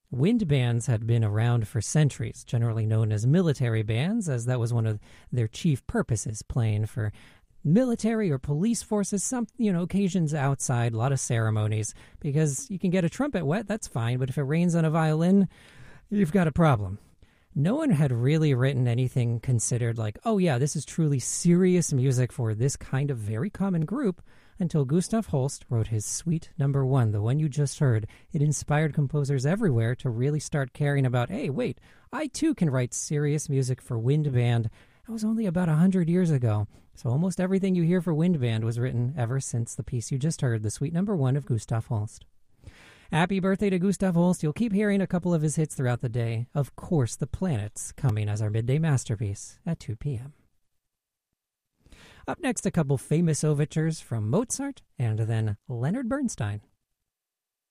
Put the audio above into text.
Wind bands had been around for centuries, generally known as military bands, as that was one of their chief purposes, playing for military or police forces, some occasions outside, a lot of ceremonies, because you can get a trumpet wet, that's fine, but if it rains on a violin, you've got a problem. No one had really written anything considered like, oh yeah, this is truly serious music for this kind of very common group, until Gustav Holst wrote his Suite Number 1, the one you just heard. It inspired composers everywhere to really start caring about, hey, wait, I too can write serious music for wind band. That was only about 100 years ago. So almost everything you hear for wind band was written ever since the piece you just heard, the Suite Number 1 of Gustav Holst. Happy birthday to Gustav Holst. You'll keep hearing a couple of his hits throughout the day. Of course, The Planets coming as our midday masterpiece at 2 p.m. Up next, a couple famous overtures from Mozart and then Leonard Bernstein.